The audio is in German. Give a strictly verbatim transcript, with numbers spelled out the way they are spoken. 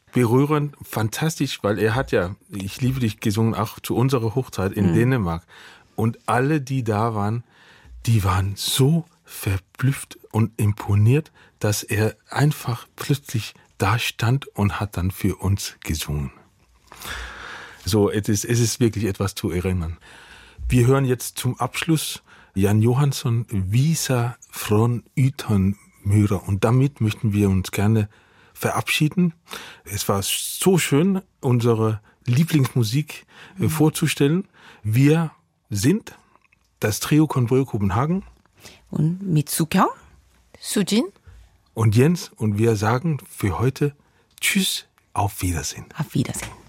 berührend, fantastisch, weil er hat ja Ich liebe dich gesungen, auch zu unserer Hochzeit in mhm. Dänemark. Und alle, die da waren, die waren so verblüfft und imponiert, dass er einfach plötzlich da stand und hat dann für uns gesungen. So, es ist, es ist wirklich etwas zu erinnern. Wir hören jetzt zum Abschluss Jan Johansson, Visa från Utanmyra. Und damit möchten wir uns gerne verabschieden. Es war so schön, unsere Lieblingsmusik äh, vorzustellen. Wir sind das Trio Konvoi Kopenhagen. Und Mitsuka, Sujin und Jens. Und wir sagen für heute Tschüss, auf Wiedersehen. Auf Wiedersehen.